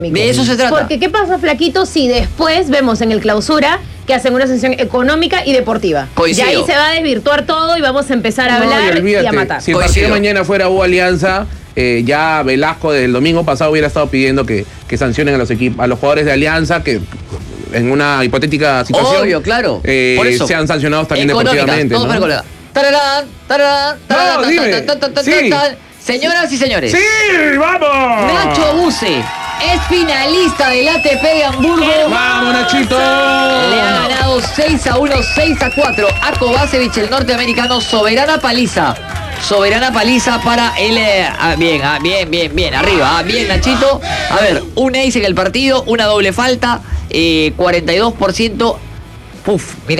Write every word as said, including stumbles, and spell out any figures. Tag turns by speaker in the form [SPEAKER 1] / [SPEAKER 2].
[SPEAKER 1] De eso se trata.
[SPEAKER 2] Porque ¿qué pasa, Flaquito, si después vemos en el clausura que hacen una sesión económica y deportiva?
[SPEAKER 1] Coincido.
[SPEAKER 2] Y ahí se va a desvirtuar todo y vamos a empezar a
[SPEAKER 3] No,
[SPEAKER 2] hablar
[SPEAKER 3] y, olvídate,
[SPEAKER 2] y a matar.
[SPEAKER 3] si el
[SPEAKER 1] Coincido.
[SPEAKER 3] partido mañana fuera U Alianza, eh, ya Velasco desde el domingo pasado hubiera estado pidiendo que, que sancionen a los equipos, a los jugadores de Alianza que en una hipotética situación
[SPEAKER 1] Obvio, claro.
[SPEAKER 3] eh,
[SPEAKER 1] Por eso.
[SPEAKER 3] sean sancionados también
[SPEAKER 1] Económicas,
[SPEAKER 3] deportivamente.
[SPEAKER 1] todo
[SPEAKER 3] ¿no?
[SPEAKER 1] para colega. Tararán, tararán, tararán,
[SPEAKER 3] No, dime.
[SPEAKER 1] tan, tan, tan, tan,
[SPEAKER 3] Sí.
[SPEAKER 1] tan. Señoras y señores,
[SPEAKER 3] ¡Sí! ¡Vamos!
[SPEAKER 1] Nacho Buse es finalista del A T P de Hamburgo.
[SPEAKER 3] ¡Vamos, Nachito!
[SPEAKER 1] Le ha ganado seis a uno, seis a cuatro a Kovacevic, el norteamericano. Soberana paliza. Soberana paliza para el... eh, ah, bien, ah, bien, bien, bien. Arriba, ah, bien, Nachito. A ver, un ace en el partido, una doble falta, eh, cuarenta y dos por ciento. Uf, mira.